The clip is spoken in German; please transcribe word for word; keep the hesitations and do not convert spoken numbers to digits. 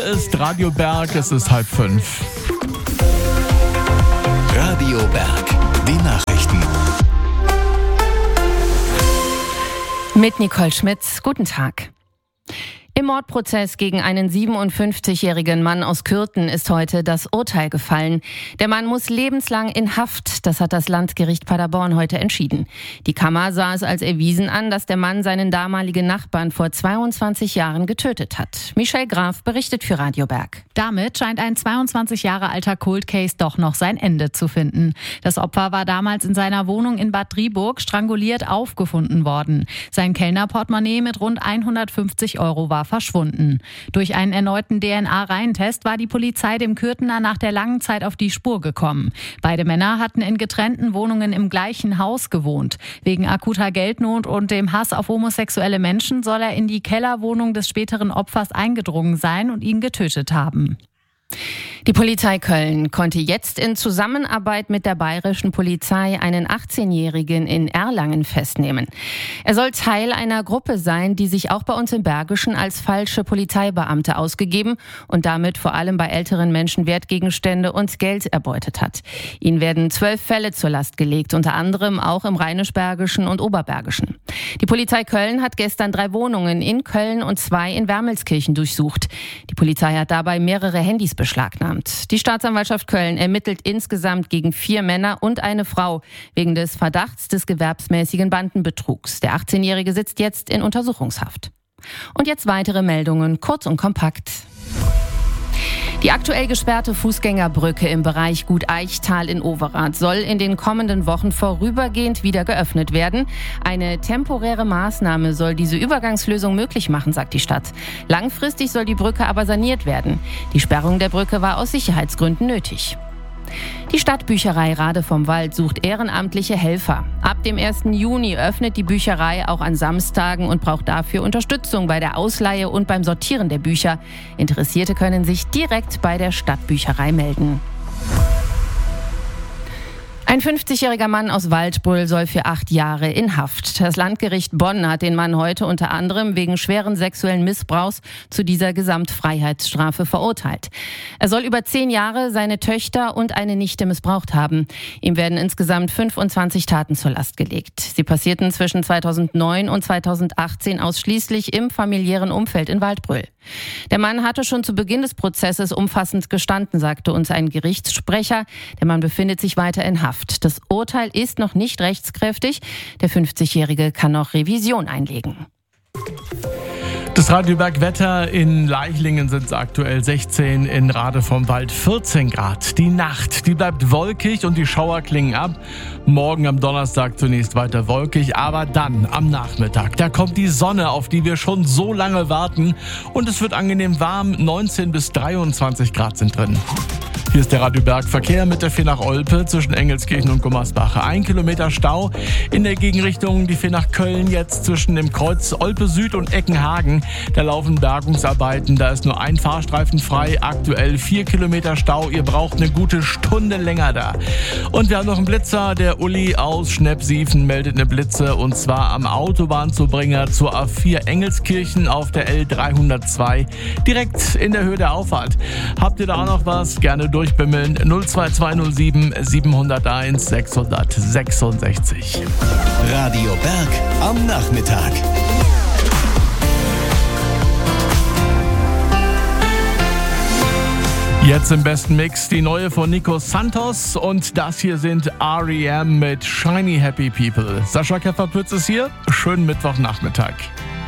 Ist Radio Berg, es ist halb fünf. Radio Berg, die Nachrichten. Mit Nicole Schmitz, guten Tag. Im Mordprozess gegen einen siebenundfünfzigjährigen Mann aus Kürten ist heute das Urteil gefallen. Der Mann muss lebenslang in Haft, das hat das Landgericht Paderborn heute entschieden. Die Kammer sah es als erwiesen an, dass der Mann seinen damaligen Nachbarn vor zweiundzwanzig Jahren getötet hat. Michelle Graf berichtet für Radio Berg. Damit scheint ein zweiundzwanzig Jahre alter Cold Case doch noch sein Ende zu finden. Das Opfer war damals in seiner Wohnung in Bad Driburg stranguliert aufgefunden worden. Sein Kellnerportemonnaie mit rund hundertfünfzig Euro war verschwunden. Durch einen erneuten D N A-Reihentest war die Polizei dem Kürtener nach der langen Zeit auf die Spur gekommen. Beide Männer hatten in getrennten Wohnungen im gleichen Haus gewohnt. Wegen akuter Geldnot und dem Hass auf homosexuelle Menschen soll er in die Kellerwohnung des späteren Opfers eingedrungen sein und ihn getötet haben. Die Polizei Köln konnte jetzt in Zusammenarbeit mit der bayerischen Polizei einen achtzehnjährigen in Erlangen festnehmen. Er soll Teil einer Gruppe sein, die sich auch bei uns im Bergischen als falsche Polizeibeamte ausgegeben und damit vor allem bei älteren Menschen Wertgegenstände und Geld erbeutet hat. Ihnen werden zwölf Fälle zur Last gelegt, unter anderem auch im Rheinisch-Bergischen und Oberbergischen. Die Polizei Köln hat gestern drei Wohnungen in Köln und zwei in Wermelskirchen durchsucht. Die Polizei hat dabei mehrere Handys beschlagnahmt. Die Staatsanwaltschaft Köln ermittelt insgesamt gegen vier Männer und eine Frau wegen des Verdachts des gewerbsmäßigen Bandenbetrugs. Der achtzehnjährige sitzt jetzt in Untersuchungshaft. Und jetzt weitere Meldungen, kurz und kompakt. Die aktuell gesperrte Fußgängerbrücke im Bereich Gut-Eichtal in Overath soll in den kommenden Wochen vorübergehend wieder geöffnet werden. Eine temporäre Maßnahme soll diese Übergangslösung möglich machen, sagt die Stadt. Langfristig soll die Brücke aber saniert werden. Die Sperrung der Brücke war aus Sicherheitsgründen nötig. Die Stadtbücherei Rade vom Wald sucht ehrenamtliche Helfer. Ab dem ersten Juni öffnet die Bücherei auch an Samstagen und braucht dafür Unterstützung bei der Ausleihe und beim Sortieren der Bücher. Interessierte können sich direkt bei der Stadtbücherei melden. Ein fünfzigjähriger Mann aus Waldbröl soll für acht Jahre in Haft. Das Landgericht Bonn hat den Mann heute unter anderem wegen schweren sexuellen Missbrauchs zu dieser Gesamtfreiheitsstrafe verurteilt. Er soll über zehn Jahre seine Töchter und eine Nichte missbraucht haben. Ihm werden insgesamt fünfundzwanzig Taten zur Last gelegt. Sie passierten zwischen zweitausendneun und zweitausendachtzehn ausschließlich im familiären Umfeld in Waldbröl. Der Mann hatte schon zu Beginn des Prozesses umfassend gestanden, sagte uns ein Gerichtssprecher. Der Mann befindet sich weiter in Haft. Das Urteil ist noch nicht rechtskräftig. Der fünfzigjährige kann noch Revision einlegen. Das Radio Berg Wetter: in Leichlingen sind es aktuell sechzehn, in Rade vom Wald vierzehn Grad. Die Nacht, die bleibt wolkig und die Schauer klingen ab. Morgen am Donnerstag zunächst weiter wolkig, aber dann am Nachmittag, da kommt die Sonne, auf die wir schon so lange warten. Und es wird angenehm warm, neunzehn bis dreiundzwanzig Grad sind drin. Hier ist der Radio Berg Verkehr mit der vier nach Olpe zwischen Engelskirchen und Gummersbach. Ein Kilometer Stau in der Gegenrichtung, die vier nach Köln jetzt zwischen dem Kreuz Olpe Süd und Eckenhagen. Da laufen Bergungsarbeiten, da ist nur ein Fahrstreifen frei. Aktuell vier Kilometer Stau, ihr braucht eine gute Stunde länger da. Und wir haben noch einen Blitzer, der Uli aus Schneppsiefen meldet eine Blitze und zwar am Autobahnzubringer zur A vier Engelskirchen auf der L dreihundertzwei, direkt in der Höhe der Auffahrt. Habt ihr da auch noch was? Gerne durch. Durchbimmeln null zwei zwei null sieben sieben null eins sechs sechs sechs. Radio Berg am Nachmittag. Jetzt im besten Mix die neue von Nico Santos und das hier sind R E M mit Shiny Happy People. Sascha Kefferpütz ist hier. Schönen Mittwochnachmittag.